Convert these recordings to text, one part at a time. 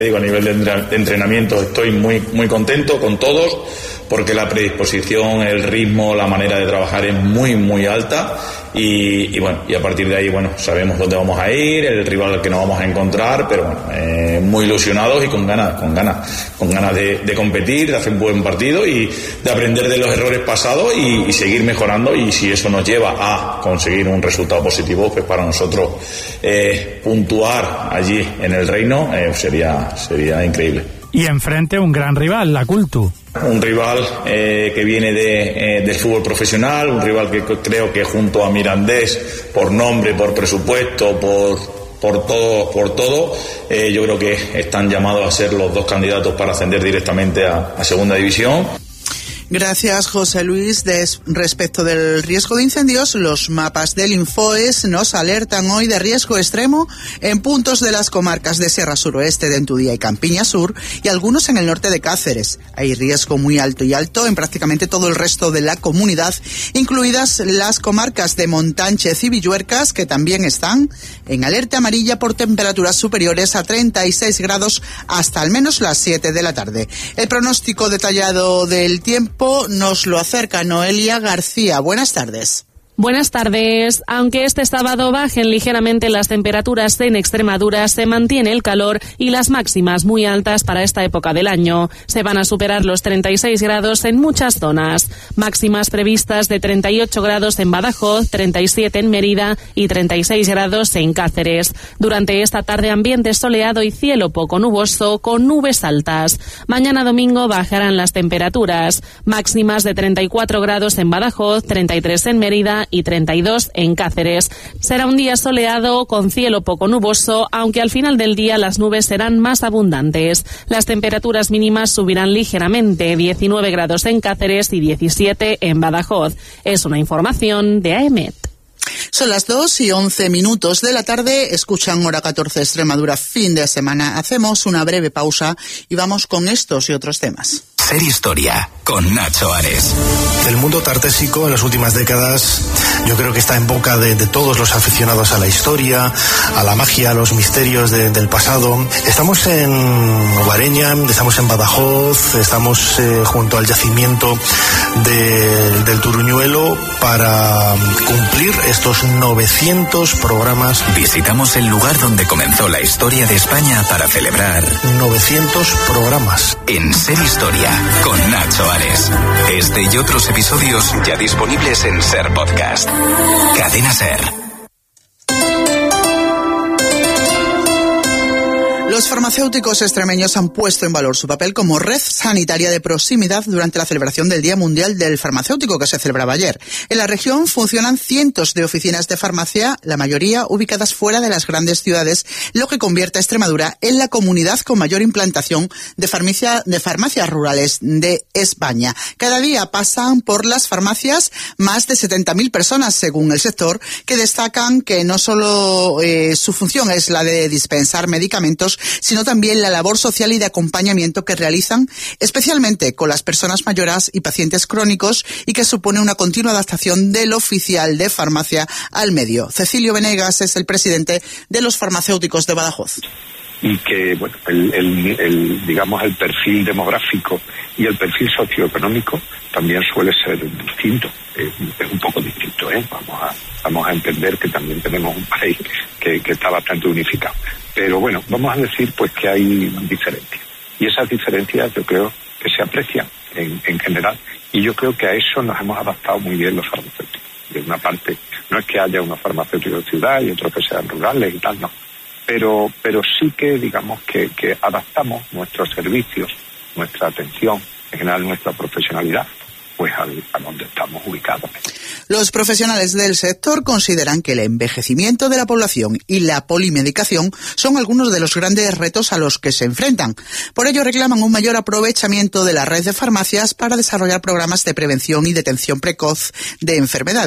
Digo, a nivel de entrenamiento estoy muy contento con todos, porque la predisposición, el ritmo, la manera de trabajar es muy alta y a partir de ahí, sabemos dónde vamos a ir, el rival al que nos vamos a encontrar, pero muy ilusionados y con ganas de competir, de hacer un buen partido y de aprender de los errores pasados y seguir mejorando, y si eso nos lleva a conseguir un resultado positivo, pues para nosotros puntuar allí en el Reino sería increíble. Y enfrente un gran rival, la Cultu. Un rival que viene del fútbol profesional, un rival que creo que junto a Mirandés, por nombre, por presupuesto, por todo, yo creo que están llamados a ser los dos candidatos para ascender directamente a segunda división. Gracias, José Luis. Respecto del riesgo de incendios, los mapas del Infoes nos alertan hoy de riesgo extremo en puntos de las comarcas de Sierra Suroeste, de Entudía y Campiña Sur, y algunos en el norte de Cáceres. Hay riesgo muy alto en prácticamente todo el resto de la comunidad, incluidas las comarcas de Montánchez y Villuercas, que también están en alerta amarilla por temperaturas superiores a 36 grados hasta al menos las 7 de la tarde. El pronóstico detallado del tiempo nos lo acerca Noelia García. Buenas tardes. Buenas tardes. Aunque este sábado bajen ligeramente las temperaturas en Extremadura, se mantiene el calor y las máximas muy altas para esta época del año. Se van a superar los 36 grados en muchas zonas. Máximas previstas de 38 grados en Badajoz, 37 en Mérida y 36 grados en Cáceres. Durante esta tarde, ambiente soleado y cielo poco nuboso con nubes altas. Mañana domingo bajarán las temperaturas. Máximas de 34 grados en Badajoz, 33 en Mérida y 32 en Cáceres. Será un día soleado con cielo poco nuboso, aunque al final del día las nubes serán más abundantes. Las temperaturas mínimas subirán ligeramente, 19 grados en Cáceres y 17 en Badajoz. Es una información de AEMET. Son las 2:11 de la tarde, escuchan Hora 14 Extremadura, fin de semana. Hacemos una breve pausa y vamos con estos y otros temas. Ser Historia, con Nacho Ares. El mundo tartésico en las últimas décadas yo creo que está en boca de todos los aficionados a la historia, a la magia, a los misterios del pasado. Estamos en Ovareña, estamos en Badajoz, estamos junto al yacimiento del Turuñuelo para cumplir estos 900 programas. Visitamos el lugar donde comenzó la historia de España para celebrar 900 programas. En Ser Historia, con Nacho Ares. Este y otros episodios ya disponibles en Ser Podcast. Cadena Ser. Los farmacéuticos extremeños han puesto en valor su papel como red sanitaria de proximidad durante la celebración del Día Mundial del Farmacéutico, que se celebraba ayer. En la región funcionan cientos de oficinas de farmacia, la mayoría ubicadas fuera de las grandes ciudades, lo que convierte a Extremadura en la comunidad con mayor implantación de farmacias rurales de España. Cada día pasan por las farmacias más de 70.000 personas, según el sector, que destacan que no solo su función es la de dispensar medicamentos, sino también la labor social y de acompañamiento que realizan, especialmente con las personas mayores y pacientes crónicos, y que supone una continua adaptación del oficial de farmacia al medio. Cecilio Venegas es el presidente de los farmacéuticos de Badajoz. Y que, bueno, el perfil demográfico y el perfil socioeconómico también suele ser distinto, es un poco distinto, Vamos a entender que también tenemos un país que está bastante unificado. Pero bueno, vamos a decir pues que hay diferencias. Y esas diferencias yo creo que se aprecian en general. Y yo creo que a eso nos hemos adaptado muy bien los farmacéuticos. De una parte, no es que haya unos farmacéuticos de ciudad y otros que sean rurales y tal, no. Pero sí que digamos que adaptamos nuestros servicios, nuestra atención, en general nuestra profesionalidad, pues a donde estamos ubicados. Los profesionales del sector consideran que el envejecimiento de la población y la polimedicación son algunos de los grandes retos a los que se enfrentan. Por ello reclaman un mayor aprovechamiento de la red de farmacias para desarrollar programas de prevención y detención precoz de enfermedades.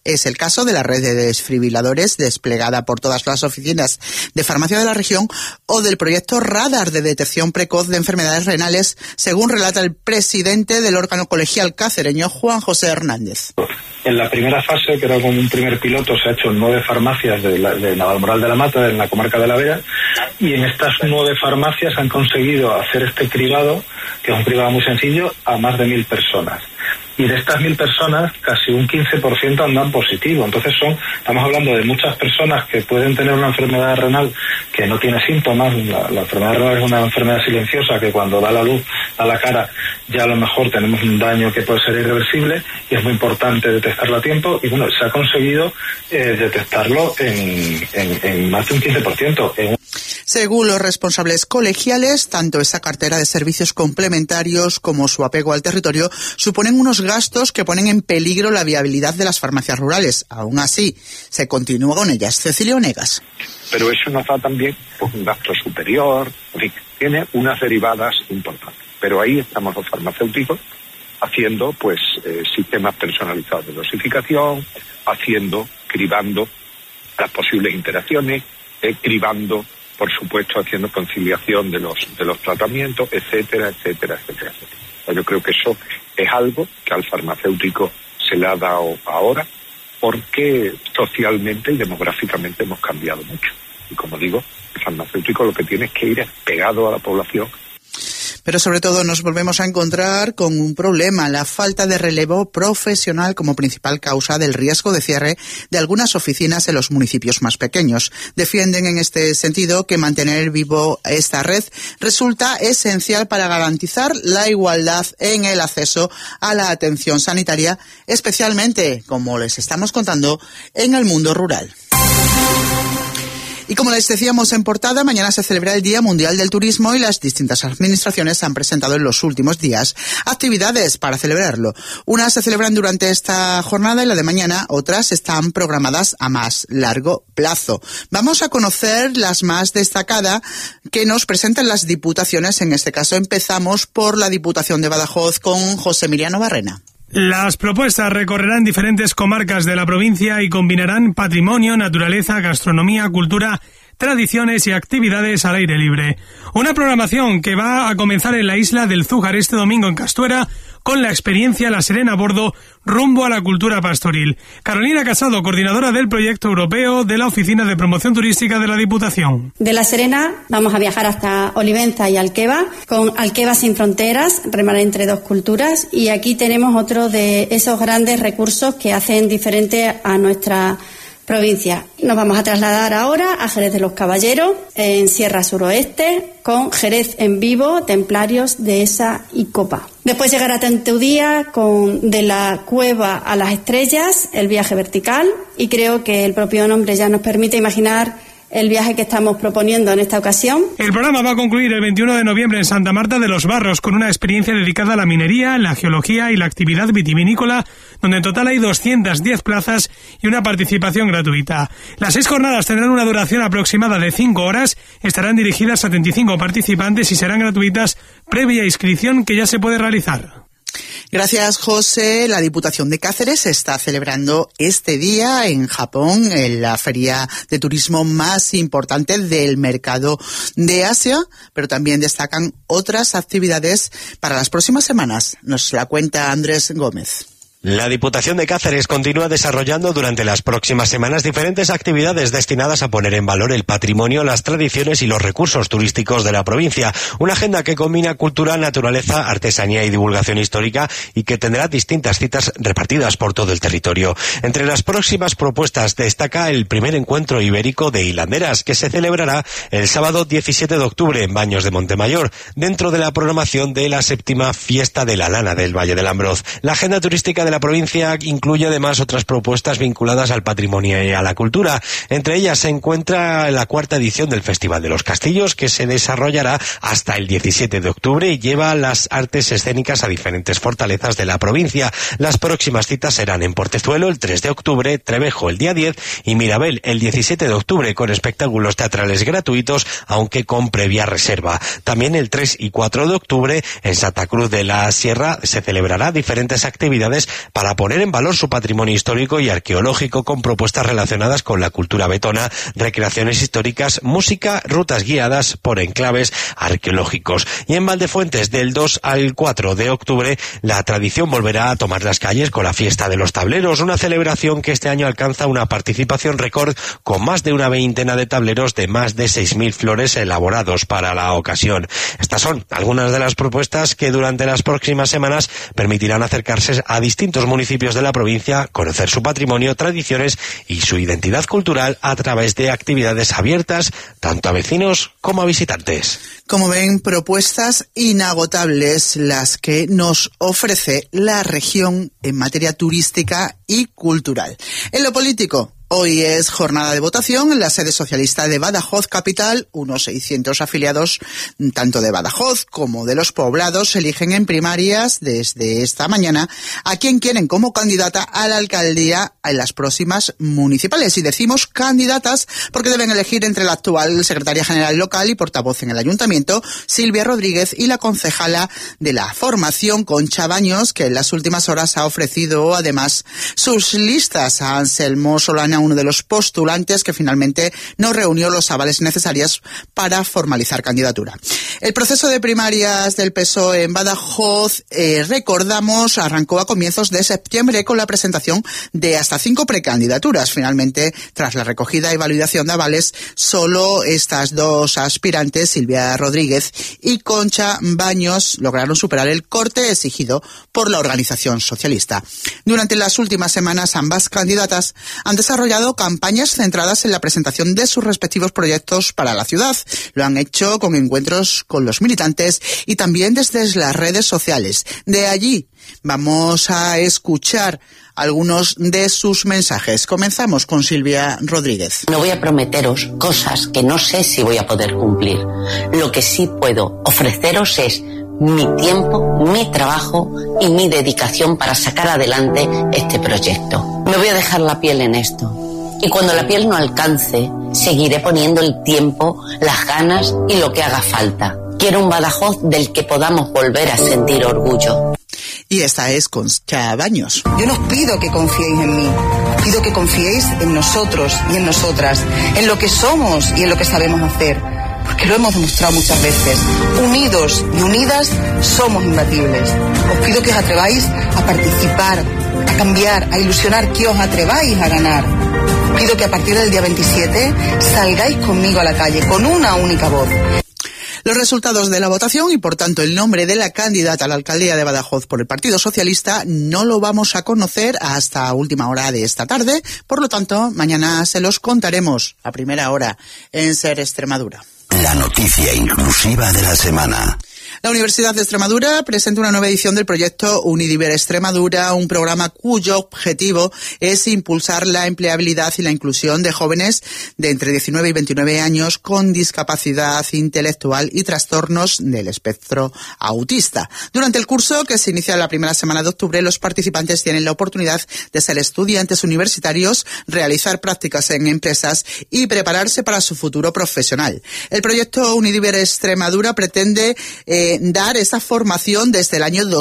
Es el caso de la red de desfibriladores desplegada por todas las oficinas de farmacia de la región o del proyecto Radar de detección precoz de enfermedades renales, según relata el presidente del órgano colegial cacereño, Juan José Hernández. En la primera fase, que era como un primer piloto, se ha hecho en 9 farmacias de Navalmoral de la Mata, en la comarca de la Vera, y en estas 9 farmacias han conseguido hacer este cribado, que es un cribado muy sencillo, a más de 1.000 personas. Y de estas 1.000 personas, casi un 15% andan positivo. Entonces estamos hablando de muchas personas que pueden tener una enfermedad renal que no tiene síntomas. La enfermedad renal es una enfermedad silenciosa que cuando da la luz a la cara ya a lo mejor tenemos un daño que puede ser irreversible y es muy importante detectarlo a tiempo. Y bueno, se ha conseguido detectarlo en más de un 15%. Según los responsables colegiales, tanto esa cartera de servicios complementarios como su apego al territorio suponen unos gastos que ponen en peligro la viabilidad de las farmacias rurales. Aún así, se continúa con ellas. Cecilio Negas. Pero eso nos da también un gasto superior, tiene unas derivadas importantes. Pero ahí estamos los farmacéuticos haciendo sistemas personalizados de dosificación, cribando las posibles interacciones, cribando, por supuesto, haciendo conciliación de los tratamientos, etcétera, etcétera, etcétera, etcétera. Yo creo que eso es algo que al farmacéutico se le ha dado ahora porque socialmente y demográficamente hemos cambiado mucho. Y como digo, el farmacéutico lo que tiene es que ir pegado a la población. Pero sobre todo nos volvemos a encontrar con un problema, la falta de relevo profesional como principal causa del riesgo de cierre de algunas oficinas en los municipios más pequeños. Defienden en este sentido que mantener vivo esta red resulta esencial para garantizar la igualdad en el acceso a la atención sanitaria, especialmente, como les estamos contando, en el mundo rural. Y como les decíamos en portada, mañana se celebra el Día Mundial del Turismo y las distintas administraciones han presentado en los últimos días actividades para celebrarlo. Unas se celebran durante esta jornada y la de mañana, otras están programadas a más largo plazo. Vamos a conocer las más destacadas que nos presentan las diputaciones. En este caso empezamos por la Diputación de Badajoz con José Emiliano Barrena. Las propuestas recorrerán diferentes comarcas de la provincia y combinarán patrimonio, naturaleza, gastronomía, cultura, tradiciones y actividades al aire libre. Una programación que va a comenzar en la isla del Zújar este domingo en Castuera con la experiencia La Serena a bordo rumbo a la cultura pastoril. Carolina Casado, coordinadora del proyecto europeo de la Oficina de Promoción Turística de la Diputación. De La Serena vamos a viajar hasta Olivenza y Alqueva, con Alqueva sin fronteras, remar entre dos culturas, y aquí tenemos otro de esos grandes recursos que hacen diferente a nuestra provincia. Nos vamos a trasladar ahora a Jerez de los Caballeros, en Sierra Suroeste, con Jerez en vivo, Templarios, Dehesa y Copa. Después llegará Tenteudía con De la Cueva a las Estrellas, el viaje vertical, y creo que el propio nombre ya nos permite imaginar el viaje que estamos proponiendo en esta ocasión. El programa va a concluir el 21 de noviembre en Santa Marta de los Barros con una experiencia dedicada a la minería, la geología y la actividad vitivinícola, donde en total hay 210 plazas y una participación gratuita. Las 6 jornadas tendrán una duración aproximada de 5 horas, estarán dirigidas a 75 participantes y serán gratuitas previa inscripción que ya se puede realizar. Gracias, José. La Diputación de Cáceres está celebrando este día en Japón, en la feria de turismo más importante del mercado de Asia, pero también destacan otras actividades para las próximas semanas. Nos la cuenta Andrés Gómez. La Diputación de Cáceres continúa desarrollando durante las próximas semanas diferentes actividades destinadas a poner en valor el patrimonio, las tradiciones y los recursos turísticos de la provincia. Una agenda que combina cultura, naturaleza, artesanía y divulgación histórica y que tendrá distintas citas repartidas por todo el territorio. Entre las próximas propuestas destaca el primer encuentro ibérico de hilanderas que se celebrará el sábado 17 de octubre en Baños de Montemayor, dentro de la programación de la 7ª Fiesta de la Lana del Valle del Ambroz. La agenda turística de la provincia incluye además otras propuestas vinculadas al patrimonio y a la cultura. Entre ellas se encuentra la 4ª edición del Festival de los Castillos, que se desarrollará hasta el 17 de octubre y lleva las artes escénicas a diferentes fortalezas de la provincia. Las próximas citas serán en Portezuelo el 3 de octubre, Trevejo el día 10 y Mirabel el 17 de octubre con espectáculos teatrales gratuitos, aunque con previa reserva. También el 3 y 4 de octubre en Santa Cruz de la Sierra se celebrará diferentes actividades para poner en valor su patrimonio histórico y arqueológico con propuestas relacionadas con la cultura vetona, recreaciones históricas, música, rutas guiadas por enclaves arqueológicos. Y en Valdefuentes, del 2 al 4 de octubre, la tradición volverá a tomar las calles con la Fiesta de los Tableros, una celebración que este año alcanza una participación récord con más de una veintena de tableros de más de 6.000 flores elaborados para la ocasión. Estas son algunas de las propuestas que durante las próximas semanas permitirán acercarse a distintos municipios de la provincia, conocer su patrimonio, tradiciones y su identidad cultural a través de actividades abiertas tanto a vecinos como a visitantes. Como ven, propuestas inagotables las que nos ofrece la región en materia turística y cultural. En lo político, hoy es jornada de votación en la sede socialista de Badajoz capital. Unos 600 afiliados, tanto de Badajoz como de los poblados, eligen en primarias desde esta mañana a quien quieren como candidata a la alcaldía en las próximas municipales. Y decimos candidatas porque deben elegir entre la actual secretaria general local y portavoz en el ayuntamiento, Silvia Rodríguez, y la concejala de la formación, Concha Baños, que en las últimas horas ha ofrecido además sus listas a Anselmo Solana, uno de los postulantes que finalmente no reunió los avales necesarios para formalizar candidatura. El proceso de primarias del PSOE en Badajoz, recordamos, arrancó a comienzos de septiembre con la presentación de hasta 5 precandidaturas. Finalmente, tras la recogida y validación de avales, solo estas dos aspirantes, Silvia Rodríguez y Concha Baños, lograron superar el corte exigido por la organización socialista. Durante las últimas semanas, ambas candidatas han desarrollado campañas centradas en la presentación de sus respectivos proyectos para la ciudad. Lo han hecho con encuentros con los militantes y también desde las redes sociales. De allí vamos a escuchar algunos de sus mensajes. Comenzamos con Silvia Rodríguez. No voy a prometeros cosas que no sé si voy a poder cumplir. Lo que sí puedo ofreceros es mi tiempo, mi trabajo y mi dedicación para sacar adelante este proyecto. Me voy a dejar la piel en esto. Y cuando la piel no alcance, seguiré poniendo el tiempo, las ganas y lo que haga falta. Quiero un Badajoz del que podamos volver a sentir orgullo. Y esta es Concha Baños. Yo no os pido que confiéis en mí, pido que confiéis en nosotros y en nosotras, en lo que somos y en lo que sabemos hacer. Porque lo hemos demostrado muchas veces. Unidos y unidas somos imbatibles. Os pido que os atreváis a participar, a cambiar, a ilusionar, que os atreváis a ganar. Os pido que a partir del día 27 salgáis conmigo a la calle con una única voz. Los resultados de la votación y, por tanto, el nombre de la candidata a la alcaldía de Badajoz por el Partido Socialista no lo vamos a conocer hasta última hora de esta tarde. Por lo tanto, mañana se los contaremos a primera hora en Ser Extremadura. La noticia inclusiva de la semana. La Universidad de Extremadura presenta una nueva edición del proyecto Unidiver Extremadura, un programa cuyo objetivo es impulsar la empleabilidad y la inclusión de jóvenes de entre 19 y 29 años con discapacidad intelectual y trastornos del espectro autista. Durante el curso, que se inicia la primera semana de octubre, los participantes tienen la oportunidad de ser estudiantes universitarios, realizar prácticas en empresas y prepararse para su futuro profesional. El proyecto Unidiver Extremadura pretende dar esa formación desde el año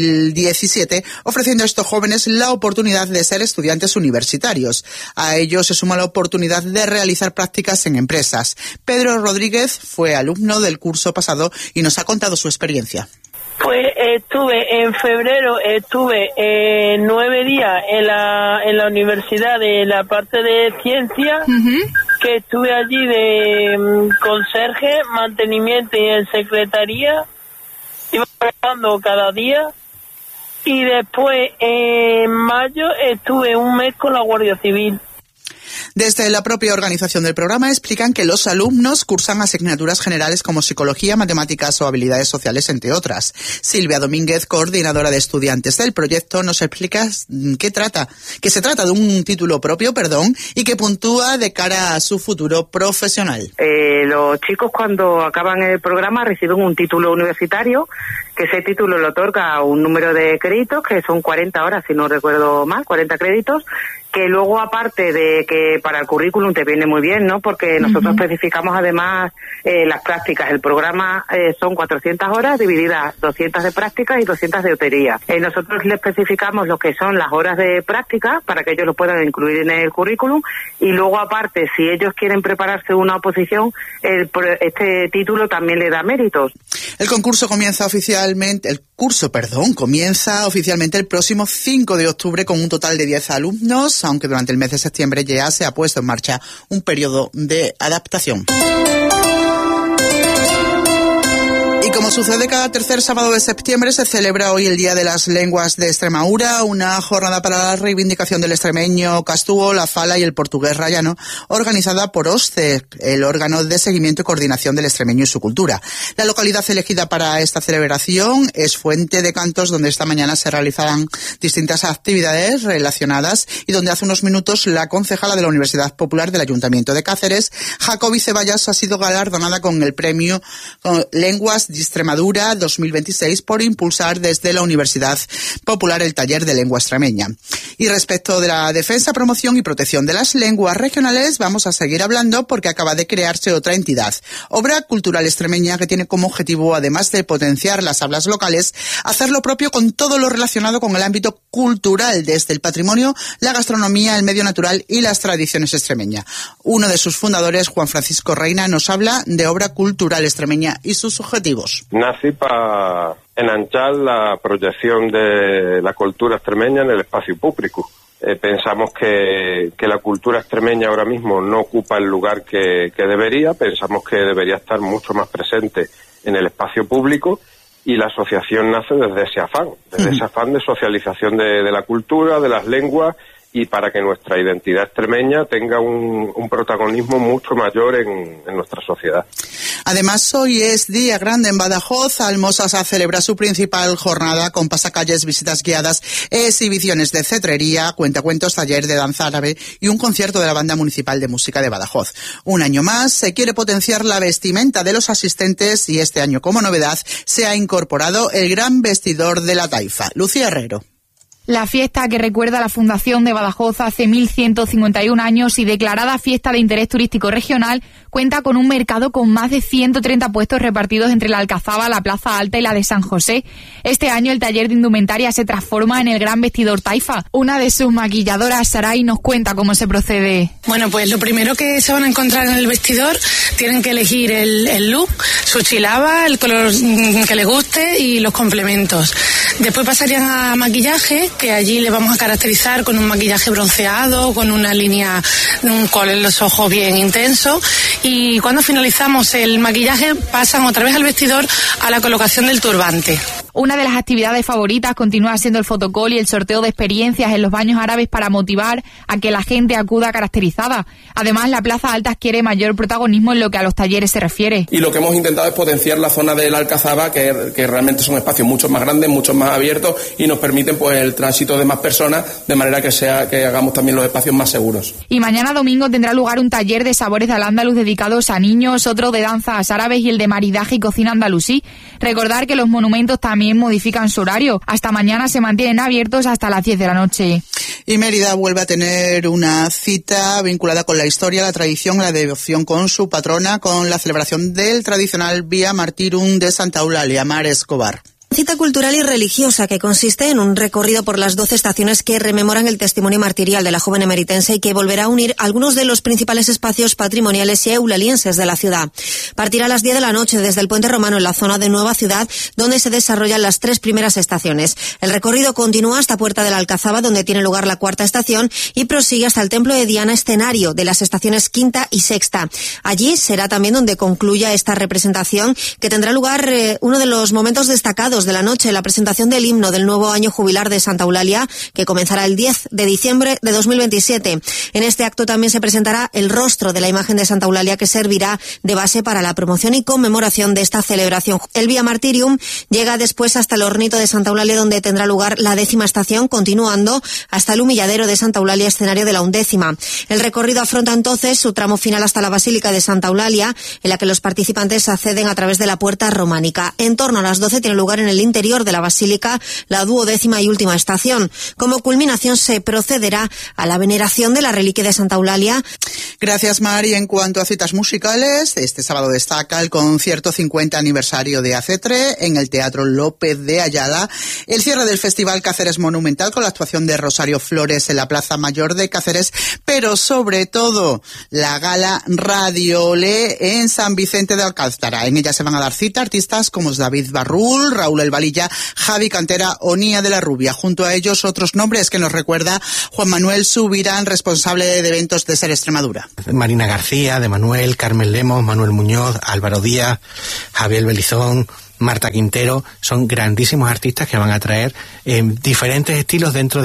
2017, ofreciendo a estos jóvenes la oportunidad de ser estudiantes universitarios. A ello se suma la oportunidad de realizar prácticas en empresas. Pedro Rodríguez fue alumno del curso pasado y nos ha contado su experiencia. Pues en febrero estuve 9 días en la universidad de la parte de ciencia, que estuve allí de conserje, mantenimiento y en secretaría, iba trabajando cada día, y después en mayo estuve un mes con la Guardia Civil. Desde la propia organización del programa explican que los alumnos cursan asignaturas generales como psicología, matemáticas o habilidades sociales, entre otras. Silvia Domínguez, coordinadora de estudiantes del proyecto, nos explica que se trata de un título propio, y que puntúa de cara a su futuro profesional. Los chicos, cuando acaban el programa, reciben un título universitario, que ese título le otorga un número de créditos, que son 40 horas, si no recuerdo mal, 40 créditos, que luego, aparte de que para el currículum te viene muy bien, ¿no? Porque nosotros especificamos además las prácticas. El programa son 400 horas divididas 200 de prácticas y 200 de teoría. Nosotros le especificamos lo que son las horas de práctica para que ellos lo puedan incluir en el currículum, y luego, aparte, si ellos quieren prepararse una oposición, este título también le da méritos. El curso comienza oficialmente el próximo 5 de octubre con un total de 10 alumnos, aunque durante el mes de septiembre ya se ha puesto en marcha un periodo de adaptación. Y como sucede cada tercer sábado de septiembre, se celebra hoy el Día de las Lenguas de Extremadura, una jornada para la reivindicación del extremeño castúo, la fala y el portugués rayano, organizada por OSCE, el órgano de seguimiento y coordinación del extremeño y su cultura. La localidad elegida para esta celebración es Fuente de Cantos, donde esta mañana se realizarán distintas actividades relacionadas y donde hace unos minutos la concejala de la Universidad Popular del Ayuntamiento de Cáceres, Jacobi Ceballos, ha sido galardonada con el premio Lenguas de Extremadura 2026 por impulsar desde la Universidad Popular el taller de lengua extremeña. Y respecto de la defensa, promoción y protección de las lenguas regionales, vamos a seguir hablando porque acaba de crearse otra entidad, Obra Cultural Extremeña, que tiene como objetivo, además de potenciar las hablas locales, hacer lo propio con todo lo relacionado con el ámbito cultural, desde el patrimonio, la gastronomía, el medio natural y las tradiciones extremeñas. Uno de sus fundadores, Juan Francisco Reina, nos habla de Obra Cultural Extremeña y sus objetivos. Nací para enanchar la proyección de la cultura extremeña en el espacio público. Pensamos que la cultura extremeña ahora mismo no ocupa el lugar que debería. Pensamos que debería estar mucho más presente en el espacio público, y la asociación nace desde ese afán de socialización de la cultura, de las lenguas, y para que nuestra identidad extremeña tenga un protagonismo mucho mayor en nuestra sociedad. Además, hoy es Día Grande en Badajoz. Almosasa celebra su principal jornada con pasacalles, visitas guiadas, exhibiciones de cetrería, cuentacuentos, taller de danza árabe y un concierto de la Banda Municipal de Música de Badajoz. Un año más se quiere potenciar la vestimenta de los asistentes y este año, como novedad, se ha incorporado el gran vestidor de la taifa. Lucía Herrero. La fiesta, que recuerda a la fundación de Badajoz hace 1151 años y declarada fiesta de interés turístico regional, cuenta con un mercado con más de 130 puestos repartidos entre la Alcazaba, la Plaza Alta y la de San José. Este año el taller de indumentaria se transforma en el gran vestidor taifa. Una de sus maquilladoras, Saray, nos cuenta cómo se procede. Bueno, pues lo primero que se van a encontrar en el vestidor, tienen que elegir el look, su chilaba, el color que les guste y los complementos. Después pasarían a maquillaje, que allí le vamos a caracterizar con un maquillaje bronceado, con una línea, un color en los ojos bien intenso, y cuando finalizamos el maquillaje pasan otra vez al vestidor a la colocación del turbante. Una de las actividades favoritas continúa siendo el fotocall y el sorteo de experiencias en los baños árabes para motivar a que la gente acuda caracterizada. Además, la Plaza Alta adquiere mayor protagonismo en lo que a los talleres se refiere. Y lo que hemos intentado es potenciar la zona de la Alcazaba, que realmente son espacios mucho más grandes, mucho más abiertos y nos permiten pues el tránsito de más personas, de manera que hagamos también los espacios más seguros. Y mañana domingo tendrá lugar un taller de sabores de Al-Ándalus dedicados a niños, otro de danzas árabes y el de maridaje y cocina andalusí. Recordar que los monumentos también modifican su horario. Hasta mañana se mantienen abiertos hasta las 10 de la noche. Y Mérida vuelve a tener una cita vinculada con la historia, la tradición, la devoción con su patrona, con la celebración del tradicional Vía Martyrum de Santa Eulalia, Mar Escobar. Cita cultural y religiosa que consiste en un recorrido por las 12 estaciones que rememoran el testimonio martirial de la joven emeritense y que volverá a unir algunos de los principales espacios patrimoniales y eulalienses de la ciudad. Partirá a las 10 de la noche desde el Puente Romano en la zona de Nueva Ciudad, donde se desarrollan las 3 primeras estaciones. El recorrido continúa hasta Puerta de la Alcazaba, donde tiene lugar la 4ª estación, y prosigue hasta el Templo de Diana, escenario de las estaciones 5ª y 6ª. Allí será también donde concluya esta representación, que tendrá lugar uno de los momentos destacados de la noche, la presentación del himno del nuevo año jubilar de Santa Eulalia, que comenzará el 10 de diciembre de 2027. En este acto también se presentará el rostro de la imagen de Santa Eulalia, que servirá de base para la promoción y conmemoración de esta celebración. El Vía Martyrium llega después hasta el Hornito de Santa Eulalia, donde tendrá lugar la 10ª estación, continuando hasta el Humilladero de Santa Eulalia, escenario de la 11ª. El recorrido afronta entonces su tramo final hasta la Basílica de Santa Eulalia, en la que los participantes acceden a través de la puerta románica. En torno a las 12 tiene lugar en el interior de la Basílica, la 12ª y última estación. Como culminación se procederá a la veneración de la reliquia de Santa Eulalia. Gracias, Mar. Y en cuanto a citas musicales, este sábado destaca el concierto 50 aniversario de ACETRE en el Teatro López de Ayala, el cierre del Festival Cáceres Monumental con la actuación de Rosario Flores en la Plaza Mayor de Cáceres, pero sobre todo la gala Radio Olé en San Vicente de Alcántara. En ella se van a dar cita artistas como David Barrul, Raúl El Valilla, Javi Cantera o Nia de la Rubia. Junto a ellos otros nombres que nos recuerda Juan Manuel Subirán, responsable de eventos de SER Extremadura. Marina García, de Manuel, Carmen Lemos, Manuel Muñoz, Álvaro Díaz, Javier Belizón, Marta Quintero, son grandísimos artistas que van a traer diferentes estilos dentro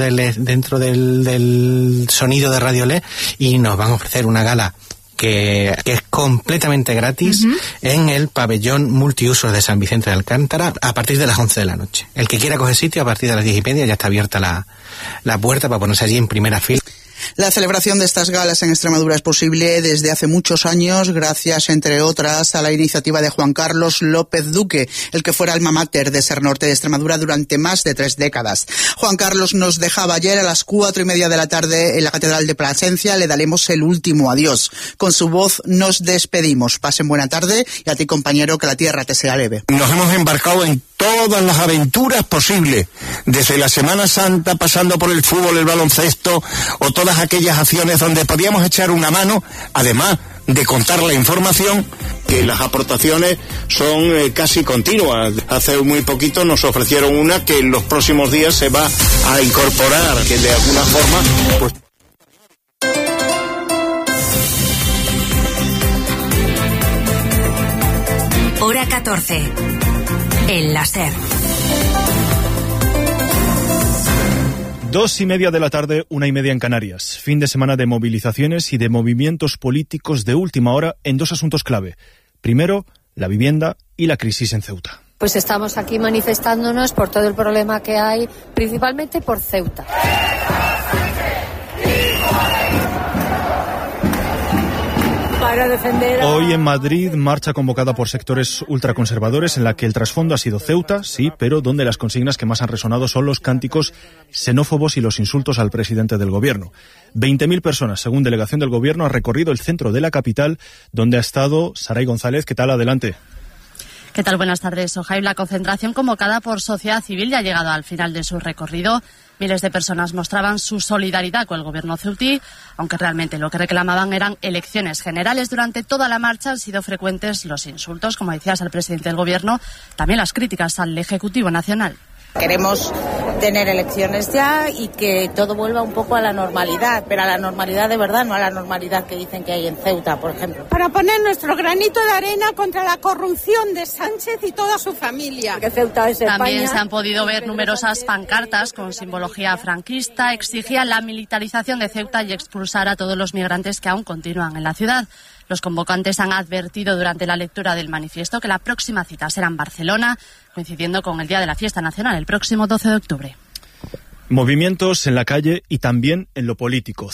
del sonido de Radio Olé, y nos van a ofrecer una gala que es completamente gratis en el pabellón multiusos de San Vicente de Alcántara a partir de las 11 de la noche. El que quiera coger sitio, a partir de las 10:30 ya está abierta la puerta para ponerse allí en primera fila. La celebración de estas galas en Extremadura es posible desde hace muchos años gracias, entre otras, a la iniciativa de Juan Carlos López Duque, el que fuera alma mater de SER Norte de Extremadura durante más de 3 décadas. Juan Carlos nos dejaba ayer a las 4:30 de la tarde en la Catedral de Plasencia. Le daremos el último adiós. Con su voz nos despedimos. Pasen buena tarde y a ti, compañero, que la tierra te sea leve. Nos hemos embarcado en todas las aventuras posibles, desde la Semana Santa, pasando por el fútbol, el baloncesto o todas aquellas acciones donde podíamos echar una mano, además de contar la información, que las aportaciones son casi continuas. Hace muy poquito nos ofrecieron una que en los próximos días se va a incorporar, que de alguna forma pues... Hora 14. El láser. 2:30 de la tarde, 1:30 en Canarias. Fin de semana de movilizaciones y de movimientos políticos de última hora en 2 asuntos clave. Primero, la vivienda y la crisis en Ceuta. Pues estamos aquí manifestándonos por todo el problema que hay, principalmente por Ceuta. Para defender Hoy en Madrid, marcha convocada por sectores ultraconservadores en la que el trasfondo ha sido Ceuta, sí, pero donde las consignas que más han resonado son los cánticos xenófobos y los insultos al presidente del gobierno. 20.000 personas, según delegación del gobierno, han recorrido el centro de la capital, donde ha estado Saray González. ¿Qué tal? Adelante. ¿Qué tal? Buenas tardes, Ojaib. La concentración convocada por Sociedad Civil ya ha llegado al final de su recorrido. Miles de personas mostraban su solidaridad con el gobierno ceutí, aunque realmente lo que reclamaban eran elecciones generales. Durante toda la marcha han sido frecuentes los insultos, como decías, al presidente del gobierno, también las críticas al Ejecutivo Nacional. Queremos tener elecciones ya y que todo vuelva un poco a la normalidad, pero a la normalidad de verdad, no a la normalidad que dicen que hay en Ceuta, por ejemplo. Para poner nuestro granito de arena contra la corrupción de Sánchez y toda su familia. Que Ceuta es España. También se han podido ver numerosas pancartas con simbología franquista. Exigían la militarización de Ceuta y expulsar a todos los migrantes que aún continúan en la ciudad. Los convocantes han advertido durante la lectura del manifiesto que la próxima cita será en Barcelona, coincidiendo con el día de la fiesta nacional, el próximo 12 de octubre. Movimientos en la calle y también en lo político.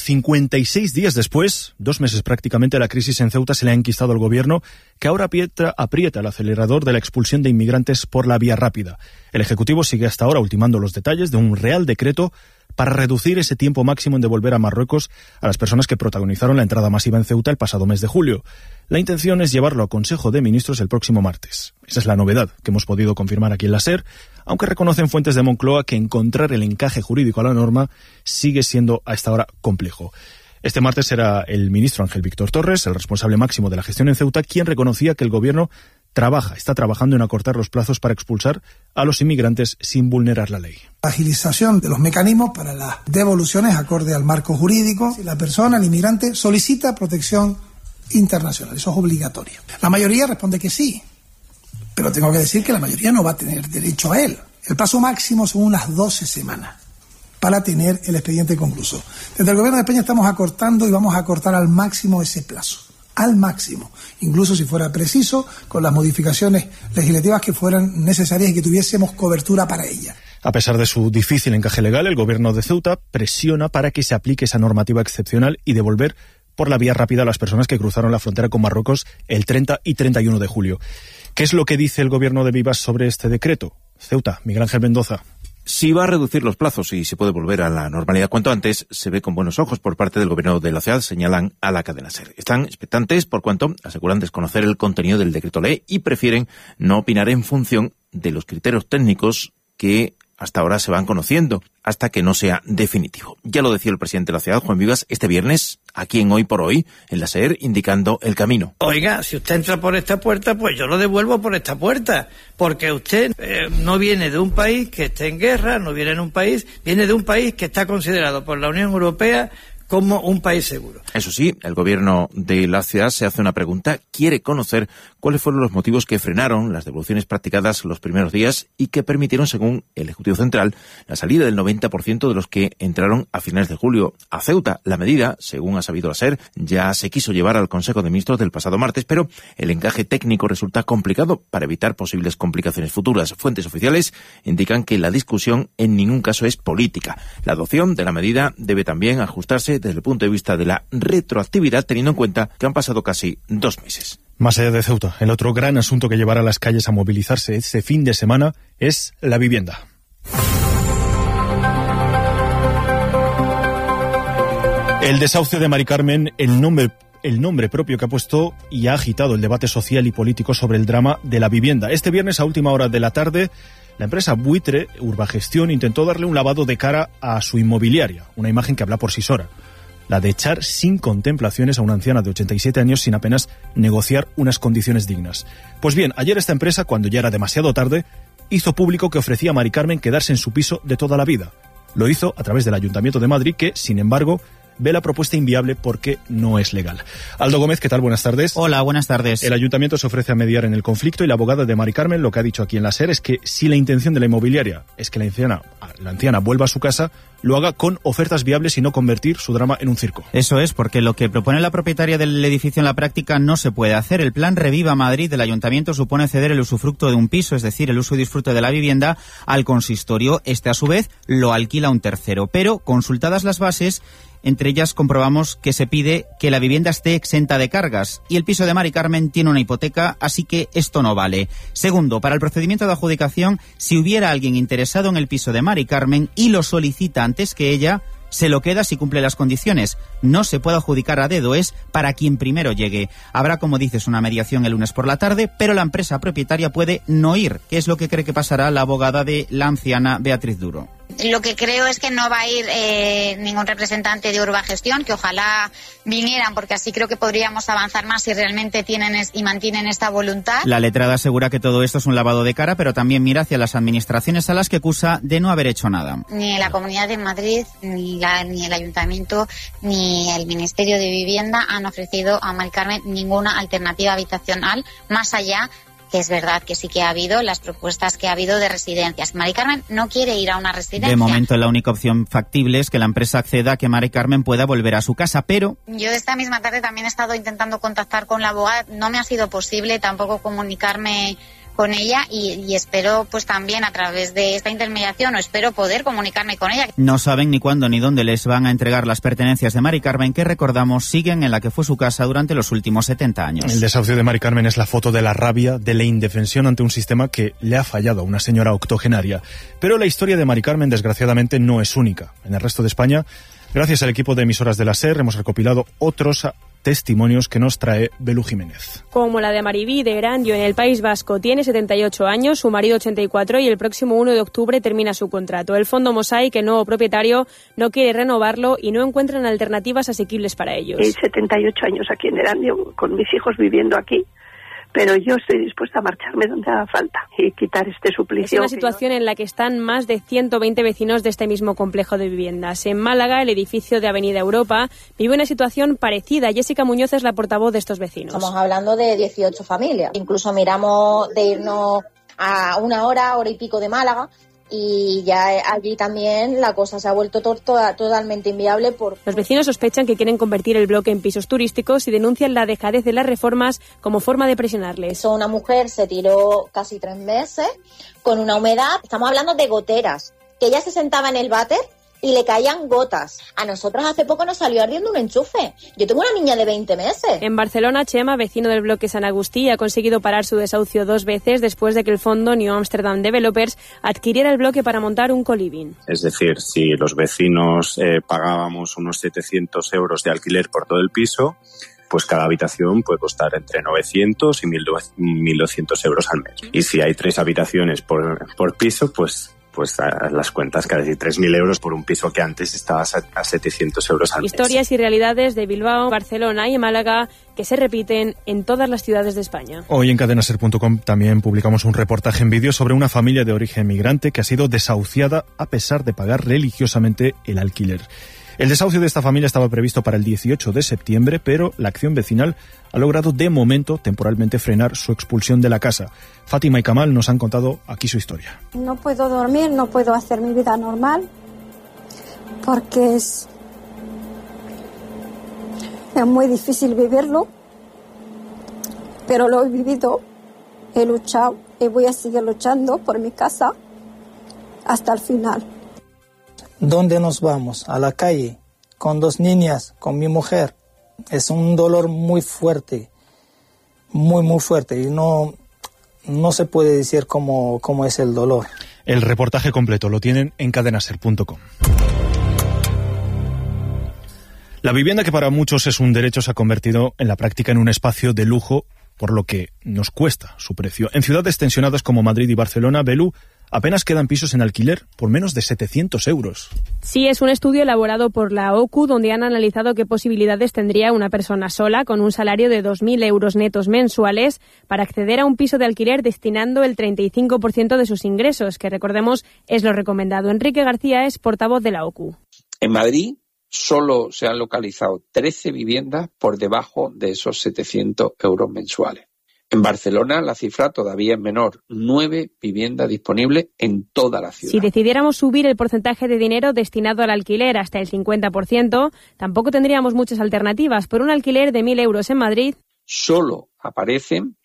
56 días después, 2 meses prácticamente, la crisis en Ceuta se le ha enquistado al gobierno, que ahora aprieta el acelerador de la expulsión de inmigrantes por la vía rápida. El Ejecutivo sigue hasta ahora ultimando los detalles de un real decreto para reducir ese tiempo máximo en devolver a Marruecos a las personas que protagonizaron la entrada masiva en Ceuta el pasado mes de julio. La intención es llevarlo a Consejo de Ministros el próximo martes. Esa es la novedad que hemos podido confirmar aquí en la SER, aunque reconocen fuentes de Moncloa que encontrar el encaje jurídico a la norma sigue siendo a esta hora complejo. Este martes será el ministro Ángel Víctor Torres, el responsable máximo de la gestión en Ceuta, quien reconocía que el gobierno está trabajando en acortar los plazos para expulsar a los inmigrantes sin vulnerar la ley. Agilización de los mecanismos para las devoluciones acorde al marco jurídico. Si la persona, el inmigrante, solicita protección internacional, eso es obligatorio. La mayoría responde que sí, pero tengo que decir que la mayoría no va a tener derecho a él. El plazo máximo son unas 12 semanas para tener el expediente concluso. Desde el Gobierno de España estamos acortando y vamos a acortar al máximo ese plazo. Al máximo, incluso si fuera preciso, con las modificaciones legislativas que fueran necesarias y que tuviésemos cobertura para ellas. A pesar de su difícil encaje legal, el gobierno de Ceuta presiona para que se aplique esa normativa excepcional y devolver por la vía rápida a las personas que cruzaron la frontera con Marruecos el 30 y 31 de julio. ¿Qué es lo que dice el gobierno de Vivas sobre este decreto? Ceuta, Miguel Ángel Mendoza. Si va a reducir los plazos y se puede volver a la normalidad cuanto antes, se ve con buenos ojos por parte del gobierno de la ciudad, señalan a la cadena SER. Están expectantes por cuanto aseguran desconocer el contenido del decreto ley y prefieren no opinar en función de los criterios técnicos que hasta ahora se van conociendo, hasta que no sea definitivo. Ya lo decía el presidente de la ciudad, Juan Vivas, este viernes, aquí en Hoy por Hoy, en la SER, indicando el camino. Oiga, si usted entra por esta puerta, pues yo lo devuelvo por esta puerta, porque usted no viene de un país que esté en guerra, viene de un país que está considerado por la Unión Europea como un país seguro. Eso sí, el gobierno de la ciudad se hace una pregunta, quiere conocer cuáles fueron los motivos que frenaron las devoluciones practicadas los primeros días y que permitieron, según el Ejecutivo Central, la salida del 90% de los que entraron a finales de julio a Ceuta. La medida, según ha sabido la SER, ya se quiso llevar al Consejo de Ministros del pasado martes, pero el encaje técnico resulta complicado para evitar posibles complicaciones futuras. Fuentes oficiales indican que la discusión en ningún caso es política. La adopción de la medida debe también ajustarse desde el punto de vista de la retroactividad, teniendo en cuenta que han pasado casi 2 meses. Más allá de Ceuta, el otro gran asunto que llevará a las calles a movilizarse este fin de semana es la vivienda. El desahucio de Mari Carmen, el nombre propio que ha puesto y ha agitado el debate social y político sobre el drama de la vivienda. Este viernes a última hora de la tarde, la empresa buitre Urbagestión intentó darle un lavado de cara a su inmobiliaria, una imagen que habla por sí sola. La de echar sin contemplaciones a una anciana de 87 años sin apenas negociar unas condiciones dignas. Pues bien, ayer esta empresa, cuando ya era demasiado tarde, hizo público que ofrecía a Mari Carmen quedarse en su piso de toda la vida. Lo hizo a través del Ayuntamiento de Madrid, que, sin embargo, ve la propuesta inviable porque no es legal. Aldo Gómez, ¿qué tal? Buenas tardes. Hola, buenas tardes. El Ayuntamiento se ofrece a mediar en el conflicto y la abogada de Mari Carmen lo que ha dicho aquí en la SER es que si la intención de la inmobiliaria es que la anciana vuelva a su casa, lo haga con ofertas viables y no convertir su drama en un circo. Eso es, porque lo que propone la propietaria del edificio en la práctica no se puede hacer. El plan Reviva Madrid del Ayuntamiento supone ceder el usufructo de un piso, es decir, el uso y disfrute de la vivienda, al consistorio. Este, a su vez, lo alquila un tercero. Pero, consultadas las bases, entre ellas comprobamos que se pide que la vivienda esté exenta de cargas y el piso de Mari Carmen tiene una hipoteca, así que esto no vale. Segundo, para el procedimiento de adjudicación, si hubiera alguien interesado en el piso de Mari Carmen y lo solicita antes que ella, se lo queda si cumple las condiciones. No se puede adjudicar a dedo, es para quien primero llegue. Habrá, como dices, una mediación el lunes por la tarde, pero la empresa propietaria puede no ir, que es lo que cree que pasará la abogada de la anciana Beatriz Duro. Lo que creo es que no va a ir ningún representante de Urbagestión, que ojalá vinieran, porque así creo que podríamos avanzar más si realmente tienen y mantienen esta voluntad. La letrada asegura que todo esto es un lavado de cara, pero también mira hacia las administraciones a las que acusa de no haber hecho nada. Ni la Comunidad de Madrid, ni el Ayuntamiento, ni el Ministerio de Vivienda han ofrecido a Mari Carmen ninguna alternativa habitacional, más allá que es verdad que sí que ha habido las propuestas que ha habido de residencias. Mari Carmen no quiere ir a una residencia. De momento la única opción factible es que la empresa acceda a que Mari Carmen pueda volver a su casa, pero... Yo esta misma tarde también he estado intentando contactar con la abogada, no me ha sido posible tampoco comunicarme con ella y espero pues también a través de esta intermediación, o espero poder comunicarme con ella. No saben ni cuándo ni dónde les van a entregar las pertenencias de Mari Carmen, que recordamos siguen en la que fue su casa durante los últimos 70 años. El desahucio de Mari Carmen es la foto de la rabia, de la indefensión ante un sistema que le ha fallado a una señora octogenaria. Pero la historia de Mari Carmen desgraciadamente no es única. En el resto de España, gracias al equipo de emisoras de la SER, hemos recopilado otros testimonios que nos trae Belú Jiménez. Como la de Maribí de Erandio en el País Vasco. Tiene 78 años, su marido 84 y el próximo 1 de octubre termina su contrato. El Fondo Mosaic, el nuevo propietario, no quiere renovarlo y no encuentran alternativas asequibles para ellos. 78 años aquí en Erandio, con mis hijos viviendo aquí, pero yo estoy dispuesta a marcharme donde haga falta y quitar este suplicio. Es una situación en la que están más de 120 vecinos de este mismo complejo de viviendas. En Málaga, el edificio de Avenida Europa vive una situación parecida. Jessica Muñoz es la portavoz de estos vecinos. Estamos hablando de 18 familias. Incluso miramos de irnos a una hora y pico de Málaga, y ya allí también la cosa se ha vuelto totalmente inviable. Los vecinos sospechan que quieren convertir el bloque en pisos turísticos y denuncian la dejadez de las reformas como forma de presionarles. Una mujer se tiró casi 3 meses con una humedad, estamos hablando de goteras, que ella se sentaba en el váter y le caían gotas. A nosotros hace poco nos salió ardiendo un enchufe. Yo tengo una niña de 20 meses. En Barcelona, Chema, vecino del bloque San Agustí, ha conseguido parar su desahucio 2 veces después de que el fondo New Amsterdam Developers adquiriera el bloque para montar un co-living. Es decir, si los vecinos pagábamos unos 700 euros de alquiler por todo el piso, pues cada habitación puede costar entre 900 y 1.200 euros al mes. Y si hay 3 habitaciones por piso, pues las cuentas, casi 3.000 euros por un piso que antes estaba a 700 euros al mes. Historias y realidades de Bilbao, Barcelona y Málaga que se repiten en todas las ciudades de España. Hoy en cadenaser.com también publicamos un reportaje en vídeo sobre una familia de origen migrante que ha sido desahuciada a pesar de pagar religiosamente el alquiler. El desahucio de esta familia estaba previsto para el 18 de septiembre, pero la acción vecinal ha logrado de momento temporalmente frenar su expulsión de la casa. Fátima y Kamal nos han contado aquí su historia. No puedo dormir, no puedo hacer mi vida normal, porque es muy difícil vivirlo, pero lo he vivido, he luchado y voy a seguir luchando por mi casa hasta el final. ¿Dónde nos vamos? A la calle, con 2 niñas, con mi mujer. Es un dolor muy fuerte, muy fuerte, y no se puede decir cómo es el dolor. El reportaje completo lo tienen en cadenaser.com. La vivienda, que para muchos es un derecho, se ha convertido en la práctica en un espacio de lujo, por lo que nos cuesta su precio. En ciudades tensionadas como Madrid y Barcelona, Belú, apenas quedan pisos en alquiler por menos de 700 euros. Sí, es un estudio elaborado por la OCU donde han analizado qué posibilidades tendría una persona sola con un salario de 2.000 euros netos mensuales para acceder a un piso de alquiler destinando el 35% de sus ingresos, que recordemos es lo recomendado. Enrique García es portavoz de la OCU. En Madrid solo se han localizado 13 viviendas por debajo de esos 700 euros mensuales. En Barcelona la cifra todavía es menor, 9 viviendas disponibles en toda la ciudad. Si decidiéramos subir el porcentaje de dinero destinado al alquiler hasta el 50%, tampoco tendríamos muchas alternativas. Por un alquiler de 1.000 euros en Madrid, solo aparecen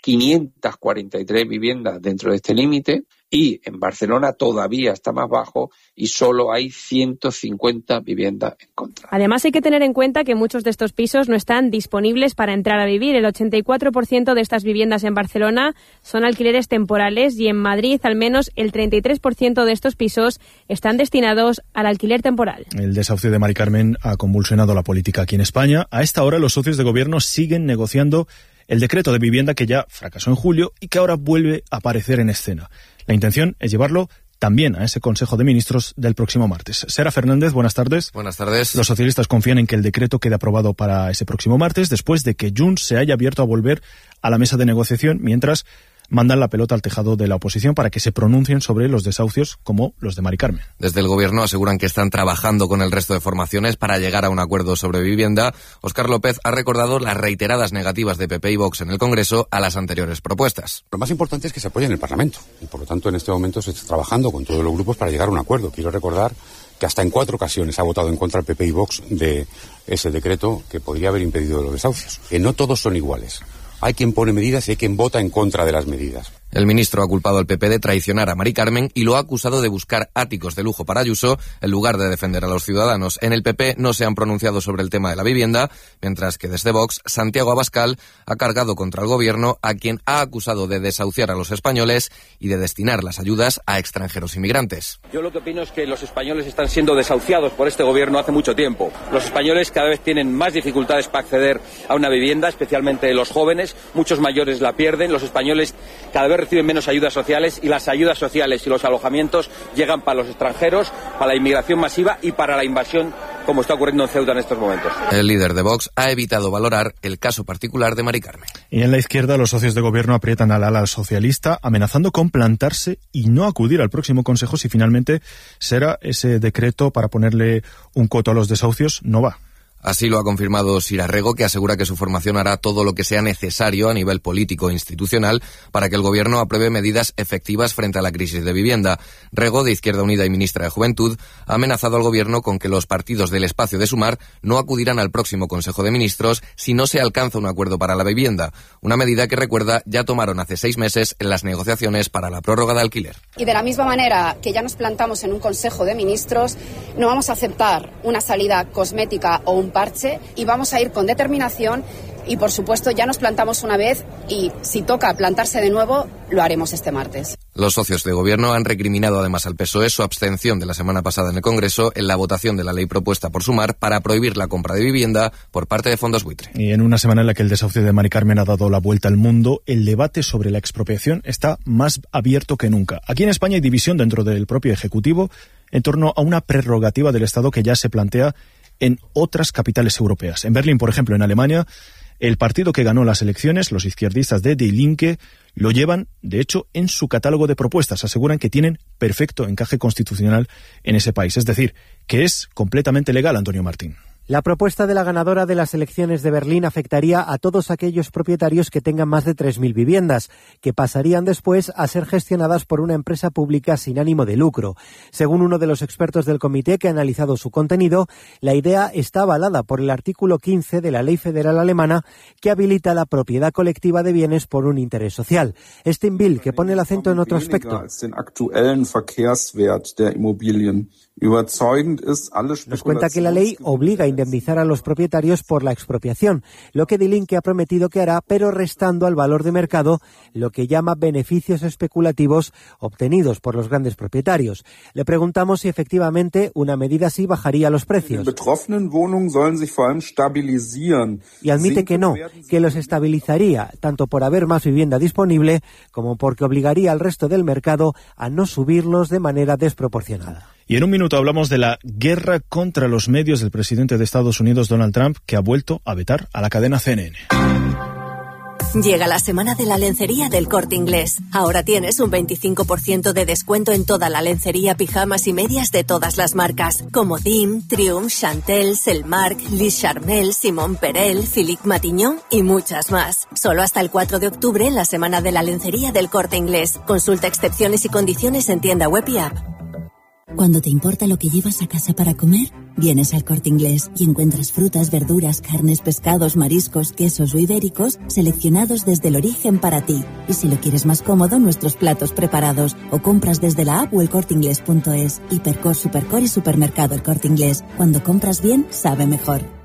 543 viviendas dentro de este límite y en Barcelona todavía está más bajo y solo hay 150 viviendas en contra. Además, hay que tener en cuenta que muchos de estos pisos no están disponibles para entrar a vivir. El 84% de estas viviendas en Barcelona son alquileres temporales y en Madrid al menos el 33% de estos pisos están destinados al alquiler temporal. El desahucio de Mari Carmen ha convulsionado la política aquí en España. A esta hora los socios de gobierno siguen negociando el decreto de vivienda que ya fracasó en julio y que ahora vuelve a aparecer en escena. La intención es llevarlo también a ese Consejo de Ministros del próximo martes. Sara Fernández, buenas tardes. Buenas tardes. Los socialistas confían en que el decreto quede aprobado para ese próximo martes, después de que Junts se haya abierto a volver a la mesa de negociación, mientras mandan la pelota al tejado de la oposición para que se pronuncien sobre los desahucios como los de Mari Carmen. Desde el gobierno aseguran que están trabajando con el resto de formaciones para llegar a un acuerdo sobre vivienda. Óscar López ha recordado las reiteradas negativas de PP y Vox en el Congreso a las anteriores propuestas. Lo más importante es que se apoye en el Parlamento y por lo tanto en este momento se está trabajando con todos los grupos para llegar a un acuerdo. Quiero recordar que hasta en 4 ocasiones ha votado en contra el PP y Vox de ese decreto que podría haber impedido los desahucios. Que no todos son iguales. Hay quien pone medidas y hay quien vota en contra de las medidas. El ministro ha culpado al PP de traicionar a Mari Carmen y lo ha acusado de buscar áticos de lujo para Ayuso en lugar de defender a los ciudadanos. En el PP no se han pronunciado sobre el tema de la vivienda, mientras que desde Vox, Santiago Abascal ha cargado contra el gobierno, a quien ha acusado de desahuciar a los españoles y de destinar las ayudas a extranjeros inmigrantes. Yo lo que opino es que los españoles están siendo desahuciados por este gobierno hace mucho tiempo. Los españoles cada vez tienen más dificultades para acceder a una vivienda, especialmente los jóvenes. Muchos mayores la pierden. Los españoles cada vez reciben menos ayudas sociales y las ayudas sociales y los alojamientos llegan para los extranjeros, para la inmigración masiva y para la invasión, como está ocurriendo en Ceuta en estos momentos. El líder de Vox ha evitado valorar el caso particular de Mari Carmen. Y en la izquierda los socios de gobierno aprietan al ala socialista, amenazando con plantarse y no acudir al próximo Consejo si finalmente será ese decreto para ponerle un coto a los desahucios no va. Así lo ha confirmado Sira Rego, que asegura que su formación hará todo lo que sea necesario a nivel político e institucional para que el Gobierno apruebe medidas efectivas frente a la crisis de vivienda. Rego, de Izquierda Unida y ministra de Juventud, ha amenazado al Gobierno con que los partidos del espacio de Sumar no acudirán al próximo Consejo de Ministros si no se alcanza un acuerdo para la vivienda, una medida que, recuerda, ya tomaron hace 6 meses en las negociaciones para la prórroga de alquiler. Y de la misma manera que ya nos plantamos en un Consejo de Ministros, no vamos a aceptar una salida cosmética o un parche y vamos a ir con determinación y, por supuesto, ya nos plantamos una vez y si toca plantarse de nuevo, lo haremos este martes. Los socios de Gobierno han recriminado además al PSOE su abstención de la semana pasada en el Congreso en la votación de la ley propuesta por Sumar para prohibir la compra de vivienda por parte de fondos buitre. Y en una semana en la que el desahucio de Mari Carmen ha dado la vuelta al mundo, el debate sobre la expropiación está más abierto que nunca. Aquí en España hay división dentro del propio Ejecutivo en torno a una prerrogativa del Estado que ya se plantea en otras capitales europeas. En Berlín, por ejemplo, en Alemania, el partido que ganó las elecciones, los izquierdistas de Die Linke, lo llevan, de hecho, en su catálogo de propuestas. Aseguran que tienen perfecto encaje constitucional en ese país. Es decir, que es completamente legal, Antonio Martín. La propuesta de la ganadora de las elecciones de Berlín afectaría a todos aquellos propietarios que tengan más de 3.000 viviendas, que pasarían después a ser gestionadas por una empresa pública sin ánimo de lucro. Según uno de los expertos del comité que ha analizado su contenido, la idea está avalada por el artículo 15 de la Ley Federal Alemana, que habilita la propiedad colectiva de bienes por un interés social. Steinbill, que pone el acento en otro aspecto. Nos cuenta que la ley obliga a indemnizar a los propietarios por la expropiación, lo que Die Linke ha prometido que hará, pero restando al valor de mercado lo que llama beneficios especulativos obtenidos por los grandes propietarios. Le preguntamos si efectivamente una medida así bajaría los precios. Y admite que no, que los estabilizaría, tanto por haber más vivienda disponible como porque obligaría al resto del mercado a no subirlos de manera desproporcionada. Y en un minuto hablamos de la guerra contra los medios del presidente de Estados Unidos, Donald Trump, que ha vuelto a vetar a la cadena CNN. Llega la semana de la lencería del Corte Inglés. Ahora tienes un 25% de descuento en toda la lencería, pijamas y medias de todas las marcas, como Dim, Triumph, Chantel, Selmark, Liz Charmel, Simon Perel, Philippe Matignon y muchas más. Solo hasta el 4 de octubre en la semana de la lencería del Corte Inglés. Consulta excepciones y condiciones en tienda web y app. Cuando te importa lo que llevas a casa para comer, vienes al Corte Inglés y encuentras frutas, verduras, carnes, pescados, mariscos, quesos o ibéricos seleccionados desde el origen para ti. Y si lo quieres más cómodo, nuestros platos preparados o compras desde la app o elcorteinglés.es. Hipercor, Supercor y Supermercado El Corte Inglés. Cuando compras bien, sabe mejor.